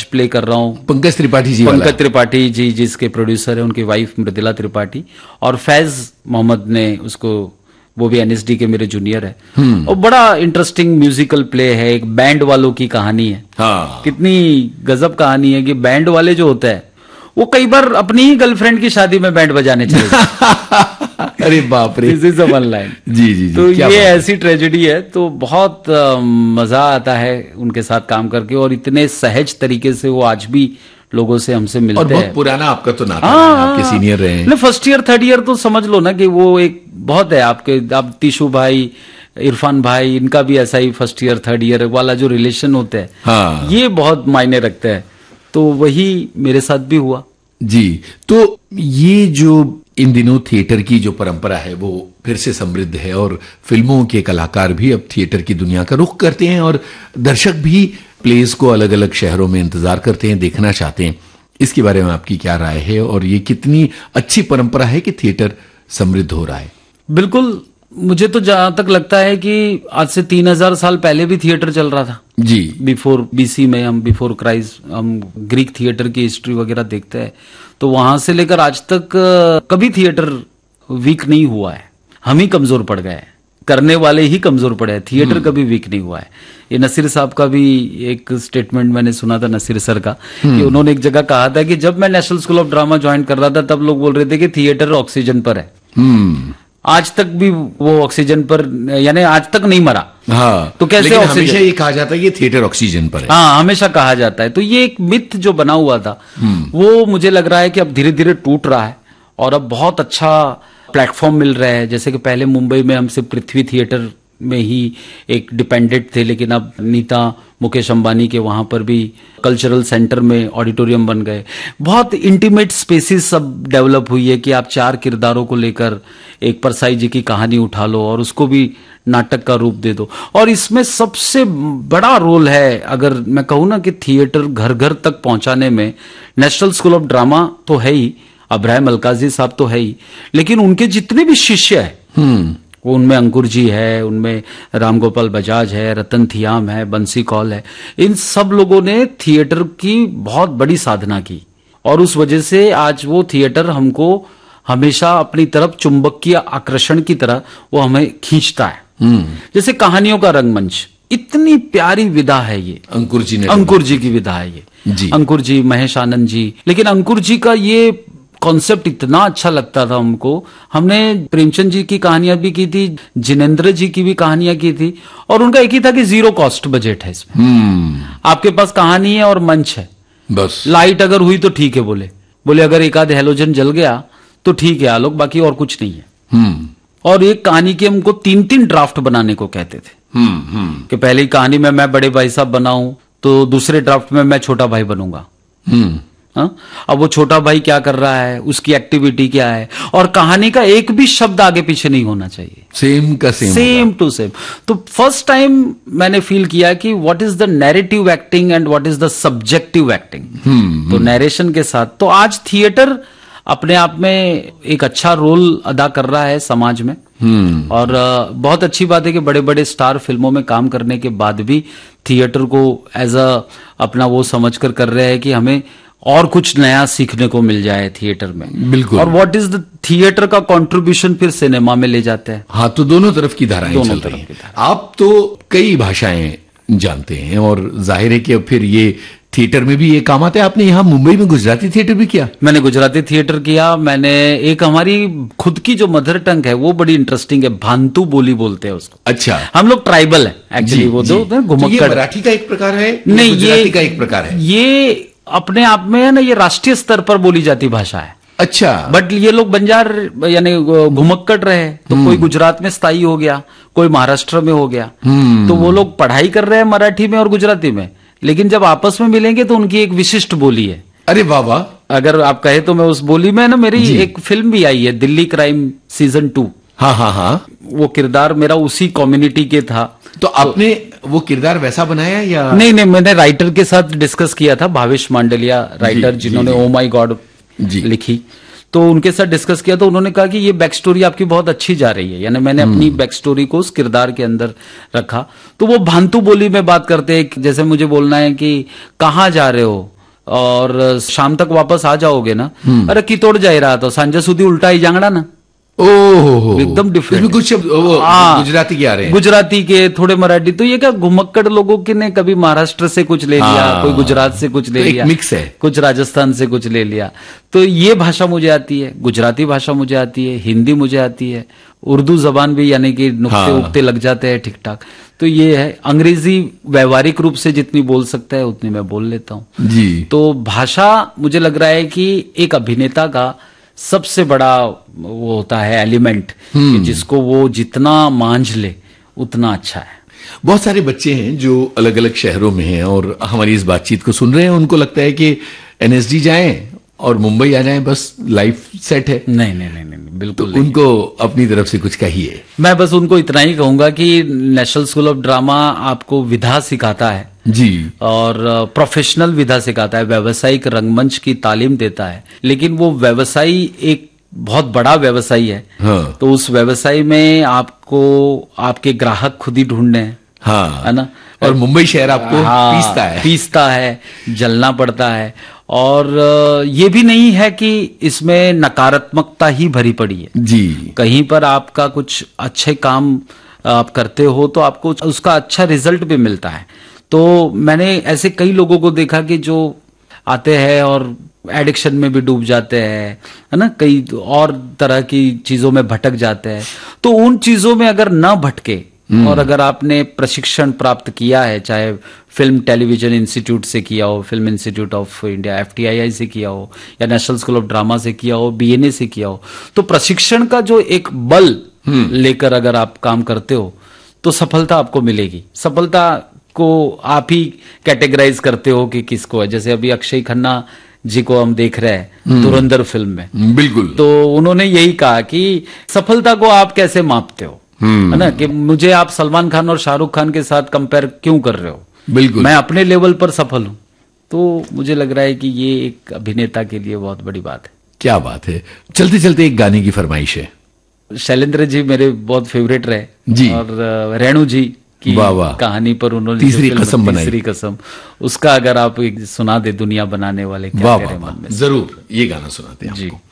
Play कर रहा हूँ। पंकज त्रिपाठी जी, पंकज त्रिपाठी जी जिसके प्रोड्यूसर है, उनकी वाइफ मृदुला त्रिपाठी, और फैज मोहम्मद ने उसको, वो भी एनएसडी के मेरे जूनियर है। और बड़ा इंटरेस्टिंग म्यूजिकल प्ले है, एक बैंड वालों की कहानी है। हाँ। कितनी गजब कहानी है कि बैंड वाले जो होता है वो कई बार अपनी ही गर्लफ्रेंड की शादी में बैंड बजाने चले जाते। अरे बाप रे, दिस इज वन लाइन। जी जी जी, तो क्या ये बात है। ऐसी ट्रेजेडी है, तो बहुत मजा आता है उनके साथ काम करके, और इतने सहज तरीके से वो आज भी लोगों से हमसे और मिलते बहुत हैं। पुराना आपका तो नाता है, आपके सीनियर रहे हैं। फर्स्ट ईयर थर्ड ईयर तो समझ लो ना कि वो एक बहुत है आपके, आप तीशु भाई, इरफान भाई, इनका भी ऐसा ही फर्स्ट ईयर थर्ड ईयर वाला जो रिलेशन होता है, हाँ। ये बहुत मायने रखता है। तो वही मेरे साथ भी हुआ जी। तो ये जो इन दिनों थिएटर की जो परंपरा है वो फिर से समृद्ध है, और फिल्मों के कलाकार भी अब थिएटर की दुनिया का रुख करते हैं, और दर्शक भी प्लेस को अलग अलग शहरों में इंतजार करते हैं, देखना चाहते हैं। इसके बारे में आपकी क्या राय है, और ये कितनी अच्छी परंपरा है कि थिएटर समृद्ध हो रहा है? बिल्कुल, मुझे तो जहां तक लगता है कि आज से 3000 साल पहले भी थिएटर चल रहा था जी। बिफोर बीसी में, हम बिफोर क्राइस्ट, हम ग्रीक थिएटर की हिस्ट्री वगैरह देखते हैं, तो वहां से लेकर आज तक कभी थिएटर वीक नहीं हुआ है। हम ही कमजोर पड़ गए हैं, करने वाले ही कमजोर पड़े हैं, थिएटर कभी वीक नहीं हुआ है। ये नसीर साहब का भी एक स्टेटमेंट मैंने सुना था, नसीर सर का, कि उन्होंने एक जगह कहा था कि जब मैं national school of drama join कर रहा था तब लोग बोल रहे थे कि थिएटर ऑक्सीजन पर है। आज तक भी वो ऑक्सीजन पर, यानी आज तक नहीं मरा। हाँ, तो कैसे लेकिन ऑक्सीजन? हमेशा ये कहा जाता है कि थिएटर ऑक्सीजन पर है। हाँ, हमेशा कहा जाता है। तो ये एक मिथ जो बना हुआ था, वो मुझे लग रहा है कि अब धीरे धीरे टूट रहा है, और अब बहुत अच्छा प्लेटफॉर्म मिल रहा है। जैसे कि पहले मुंबई में हम सिर्फ पृथ्वी थिएटर में ही एक डिपेंडेंट थे, लेकिन अब नीता, मुकेश अंबानी के वहां पर भी कल्चरल सेंटर में ऑडिटोरियम बन गए। बहुत इंटीमेट स्पेसिस सब डेवलप हुई है कि आप 4 किरदारों को लेकर एक परसाई जी की कहानी उठा लो और उसको भी नाटक का रूप दे दो। और इसमें सबसे बड़ा रोल है, अगर मैं कहूं ना, कि थिएटर घर घर तक पहुंचाने में नेशनल स्कूल ऑफ ड्रामा तो है ही, अब्राहम अलकाजी साहब तो है ही, लेकिन उनके जितने भी शिष्य है, वो उनमें अंकुर जी है, उनमें राम गोपाल बजाज है, रतन थियाम है, बंसी कौल है, इन सब लोगों ने थिएटर की बहुत बड़ी साधना की, और उस वजह से आज वो थिएटर हमको हमेशा अपनी तरफ चुंबकीय आकर्षण की तरह वो हमें खींचता है। जैसे कहानियों का रंगमंच, इतनी प्यारी विधा है ये, अंकुर जी ने, अंकुर जी की विधा है ये जी। अंकुर जी, महेश आनंद जी। लेकिन अंकुर जी का ये कॉन्सेप्ट इतना अच्छा लगता था हमको। हमने प्रेमचंद जी की कहानियां भी की थी, जिनेंद्र जी की भी कहानियां की थी, और उनका एक ही था कि 0 कॉस्ट बजट है इसमें। आपके पास कहानी है और मंच है, बस लाइट अगर हुई तो ठीक है, बोले अगर एक आध हेलोजन जल गया तो ठीक है आलोक, बाकी और कुछ नहीं है। और एक कहानी के हमको 3-3 ड्राफ्ट बनाने को कहते थे, कि पहली कहानी में मैं बड़े भाई साहब बनाऊं, तो दूसरे ड्राफ्ट में मैं छोटा भाई बनूंगा। हाँ? अब वो छोटा भाई क्या कर रहा है, उसकी एक्टिविटी क्या है, और कहानी का एक भी शब्द आगे पीछे नहीं होना चाहिए, सेम का सेम टू सेम। तो फर्स्ट टाइम मैंने फील किया कि what is the narrative acting and what is the subjective acting. तो नैरेशन के साथ, तो आज थिएटर अपने आप में एक अच्छा रोल अदा कर रहा है समाज में। और बहुत अच्छी बात है कि बड़े बड़े स्टार फिल्मों में काम करने के बाद भी थिएटर को एज अ अपना वो समझकर कर रहे हैं कि हमें और कुछ नया सीखने को मिल जाए थिएटर में। बिल्कुल। और व्हाट इज द थिएटर का कंट्रीब्यूशन फिर सिनेमा में ले जाते हैं। हाँ, तो दोनों तरफ की धाराएं चल रही हैं। आप तो कई भाषाएं जानते हैं, और जाहिर है कि अब फिर ये थिएटर में भी ये काम आता है। आपने यहाँ मुंबई में गुजराती थिएटर भी किया? मैंने गुजराती थिएटर किया। मैंने एक हमारी खुद की जो मदर टंग है वो बड़ी इंटरेस्टिंग है, भांतु बोली बोलते हैं उसको। अच्छा, हम लोग ट्राइबल है एक्चुअली, वो दो घुमक्कड़। मराठी का एक प्रकार है? नहीं, गुजराती का एक प्रकार है। ये अपने आप में है ना, ये राष्ट्रीय स्तर पर बोली जाती भाषा है। अच्छा। बट ये लोग बंजार यानी घुमक्कड़ रहे, तो कोई गुजरात में स्थायी हो गया, कोई महाराष्ट्र में हो गया, तो वो लोग पढ़ाई कर रहे हैं मराठी में और गुजराती में, लेकिन जब आपस में मिलेंगे तो उनकी एक विशिष्ट बोली है। अरे वाह, अगर आप कहे तो मैं उस बोली में ना, मेरी एक फिल्म भी आई है, दिल्ली क्राइम सीजन 2। हाँ, वो किरदार मेरा उसी कम्युनिटी के था। तो आपने वो किरदार वैसा बनाया या? नहीं, मैंने राइटर के साथ डिस्कस किया था, भावेश मांडलिया राइटर, जिन्होंने ओ माई गॉड लिखी, तो उनके साथ डिस्कस किया, तो उन्होंने कहा कि ये बैक स्टोरी आपकी बहुत अच्छी जा रही है, यानी मैंने अपनी बैक स्टोरी को उस किरदार के अंदर रखा। तो वो भांतु बोली में बात करते हैं, जैसे मुझे बोलना है कि कहाँ जा रहे हो, और शाम तक वापस आ जाओगे ना, अरे कितोड़ जा रहा तो सांझा सुधी उल्टा ही जांगड़ा ना, ओह एकदम डिफरेंट। इसमें कुछ शब्द वो हाँ, गुजराती के आ रहे हैं, गुजराती के, थोड़े मराठी। तो ये क्या घुमक्कड़ लोगों के ने कभी महाराष्ट्र से कुछ ले लिया, हाँ, कोई गुजरात से कुछ ले तो एक लिया, मिक्स है। कुछ राजस्थान से कुछ ले लिया। तो ये भाषा मुझे आती है, गुजराती भाषा मुझे आती है, हिंदी मुझे आती है, उर्दू जबान भी यानी कि नुक्ते उक्ते लग जाते हैं ठीक ठाक। तो ये है, अंग्रेजी व्यवहारिक रूप से जितनी बोल सकता है उतनी मैं बोल लेता हूँ जी। तो भाषा मुझे लग रहा है कि एक अभिनेता का सबसे बड़ा वो होता है एलिमेंट, कि जिसको वो जितना मांझ ले उतना अच्छा है। बहुत सारे बच्चे हैं जो अलग अलग शहरों में हैं और हमारी इस बातचीत को सुन रहे हैं, उनको लगता है कि एनएसडी जाएं और मुंबई आ जाएं, बस लाइफ सेट है। नहीं नहीं नहीं नहीं, बिल्कुल तो उनको अपनी तरफ से कुछ कहिए। मैं बस उनको इतना ही कहूंगा कि नेशनल स्कूल ऑफ ड्रामा आपको विधा सिखाता है जी, और प्रोफेशनल विधा सिखाता है, व्यावसायिक रंगमंच की तालीम देता है, लेकिन वो व्यवसायी एक बहुत बड़ा व्यवसायी है। हाँ, तो उस व्यवसाय में आपको आपके ग्राहक खुद ही ढूंढने हैं, हाँ, है ना। और मुंबई शहर आपको पीसता है, जलना पड़ता है। और ये भी नहीं है कि इसमें नकारात्मकता ही भरी पड़ी है जी। कहीं पर आपका कुछ अच्छे काम आप करते हो तो आपको उसका अच्छा रिजल्ट भी मिलता है। तो मैंने ऐसे कई लोगों को देखा कि जो आते हैं और एडिक्शन में भी डूब जाते हैं, है ना, कई और तरह की चीजों में भटक जाते हैं। तो उन चीजों में अगर न भटके और अगर आपने प्रशिक्षण प्राप्त किया है, चाहे फिल्म टेलीविजन इंस्टीट्यूट से किया हो, film institute of India FTII से किया हो, या नेशनल स्कूल ऑफ ड्रामा से किया हो, BNA से किया हो, तो प्रशिक्षण का जो एक बल लेकर अगर आप काम करते हो तो सफलता आपको मिलेगी। सफलता को आप ही कैटेगराइज करते हो कि किसको है। जैसे अभी अक्षय खन्ना जी को हम देख रहे हैं धुरंधर फिल्म में, बिल्कुल। तो उन्होंने यही कहा कि सफलता को आप कैसे मापते हो, है ना, कि मुझे आप सलमान खान और शाहरुख खान के साथ कंपेयर क्यों कर रहे हो, बिल्कुल, मैं अपने लेवल पर सफल हूं। तो मुझे लग रहा है कि ये एक अभिनेता के लिए बहुत बड़ी बात है। क्या बात है। चलते चलते एक गाने की फरमाइश है। शैलेंद्र जी मेरे बहुत फेवरेट रहे जी, और रेणु जी की वाह वाह, कहानी पर उन्होंने तीसरी कसम बनाई, तीसरी कसम, उसका अगर आप सुना दे दुनिया बनाने वाले क्या वाह तेरे वाह, मन में। जरूर ये गाना सुनाते हैं जी। आपको।